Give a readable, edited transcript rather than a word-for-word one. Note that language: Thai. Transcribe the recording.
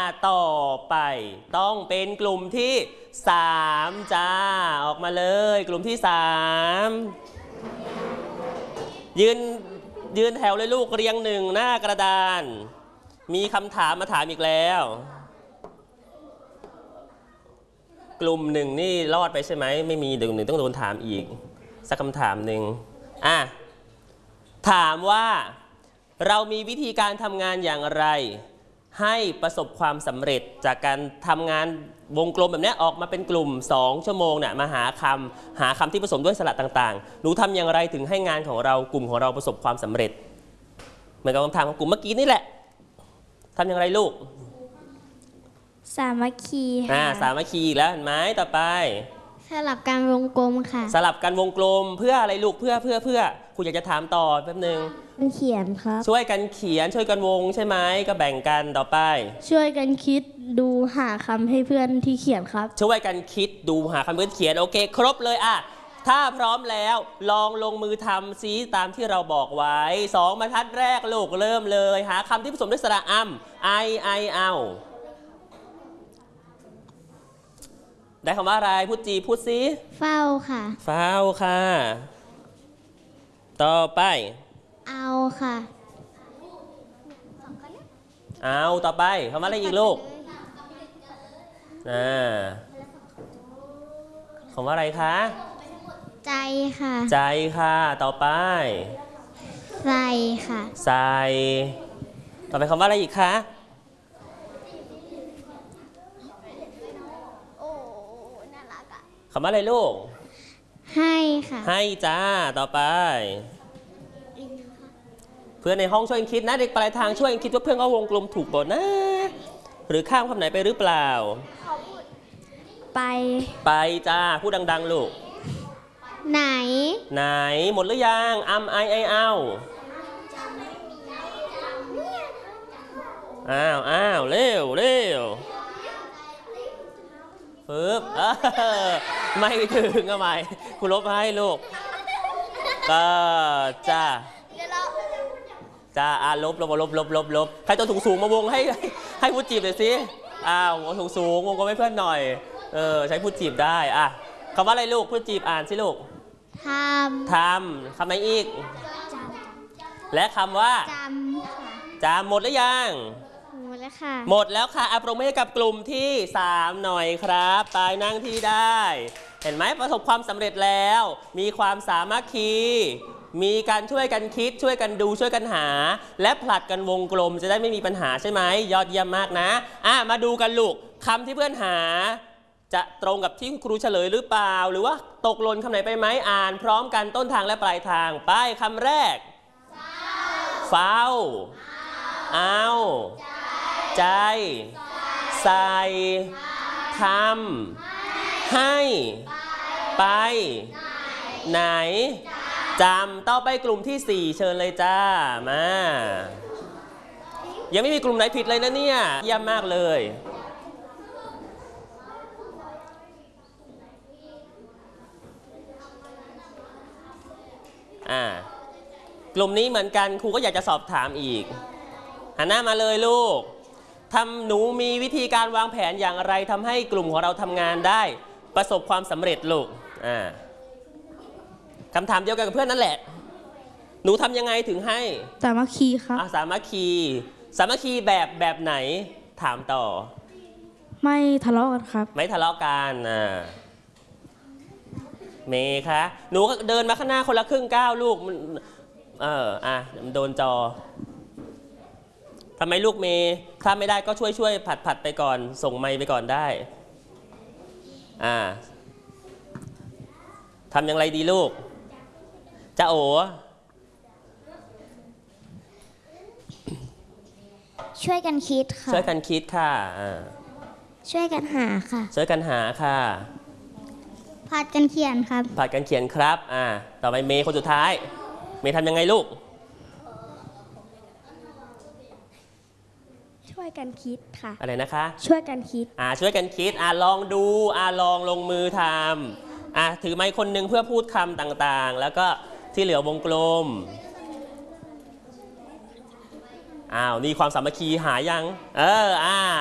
ต่อไปต้องเป็นกลุ่มที่3จ้าออกมาเลยกลุ่มที่3ยืนแถวเลยลูกเรียง1หน้ากระดานมีคำถามมาถามอีกแล้วกลุ่ม1นี่รอดไปใช่ไหมไม่มี1ต้องโดนถามอีกสักคำถามหนึ่งถามว่าเรามีวิธีการทำงานอย่างไรให้ประสบความสำเร็จจากการทำงานวงกลมแบบนี้ออกมาเป็นกลุ่ม2ชั่วโมงเนี่ยมาหาคำที่ผสมด้วยสระต่างๆหนูทำอย่างไรถึงให้งานของเรากลุ่มของเราประสบความสำเร็จเหมือนกับคำถามของกลุ่มเมื่อกี้นี่แหละทำอย่างไรลูกสามัคคีสามัคคีแล้วเห็นไหมต่อไปสลับกันวงกลมค่ะสลับกันวงกลมเพื่ออะไรลูกเพื่อคุณอยากจะถามต่อแป๊บนึงเขียนครับช่วยกันเขียนช่วยกันวงใช่ไหมก็แบ่งกันต่อไปช่วยกันคิดดูหาคำให้เพื่อนที่เขียนครับช่วยกันคิดดูหาคำเพื่อนเขียนโอเคครบเลยถ้าพร้อมแล้วลองลงมือทำซิตามที่เราบอกไว้2บรรทัดแรกลูกเริ่มเลยหาคำที่ผสมด้วยสระเอาได้คำว่าอะไรพูดซิเฝ้าค่ะเฝ้าค่ะต่อไปเอาค่ะเอาต่อไปคำว่าอะไรอีกลูกคำว่าอะไรคะใจค่ะใจค่ะต่อไปใส่ค่ะใส่ต่อไปคำว่าอะไรอีกคะคำว่าอะไรลูกให้ค่ะให้จ้าต่อไปเพื่อนในห้องช่วยคิดนะเด็กปลายทางช่วยคิดว่าเพื่อนเขาวงกลมถูกบทนะหรือข้ามคำไหนไปหรือเปล่าไปจ้าพูดดังๆลูกไหนหมดหรือยังเอาเร็วปึ๊บไม่ถึงทำไมคุณลบให้ลูกก็จ้าลบใครตัวสูงมาวงให้พูดจีบหน่อยสิสูงวงก็ไม่เพื่อนหน่อยใช้พูดจีบได้คำว่าอะไรลูกพูดจีบอ่านสิลูกทำคำไหนอีกและคำว่าจำหมดหรือยังหมดแล้วค่ะปรบมือให้กับกลุ่มที่3หน่อยครับไปนั่งที่ได้เห็นไหมประสบความสำเร็จแล้วมีความสามัคคีมีการช่วยกันคิดช่วยกันดูช่วยกันหาและผลัดกันวงกลมจะได้ไม่มีปัญหาใช่ไหมยอดเยี่ยมมากนะมาดูกันลูกคำที่เพื่อนหาจะตรงกับที่ครูเฉลยหรือเปล่าหรือว่าตกหล่นคำไหนไปไหมอ่านพร้อมกันต้นทางและปลายทางไปคำแรกเฝ้าเอาใจใส่ทำให้ไปไหนจำต่อไปกลุ่มที่4เชิญเลยจ้ามายังไม่มีกลุ่มไหนผิดเลยนะเนี่ยเยี่ยมมากเลยกลุ่มนี้เหมือนกันครูก็อยากจะสอบถามอีกหันหน้ามาเลยลูกหนูมีวิธีการวางแผนอย่างไรทำให้กลุ่มของเราทำงานได้ประสบความสำเร็จลูกคำถามเดียวกันกับเพื่อนนั่นแหละหนูทำยังไงถึงให้สามัคคีครับสามัคคีแบบไหนถามต่อไม่ทะเลาะกันครับไม่ทะเลาะกันเมย์คะหนูเดินมาข้างหน้าคนละครึ่งก้าวลูกมันโดนจอทำไมลูกเมย์ถ้าไม่ได้ก็ช่วยผัดไปก่อนส่งไมค์ไปก่อนได้ทำอย่างไรดีลูกจะโอช่วยกันคิดค่ะช่วยกันคิดค่ะช่วยกันหาค่ะช่วยกันหาค่ะผัดกันเขียนครับผัดกันเขียนครับต่อไปเมย์คนสุดท้ายเมย์ทำยังไงลูกช่วยกันคิดค่ะอะไรนะคะช่วยกันคิดช่วยกันคิดลองดูลองลงมือทำถือไมค์คนหนึ่งเพื่อพูดคำต่างๆแล้วก็ที่เหลือวงกลมนี่ความสามัคคีหายัง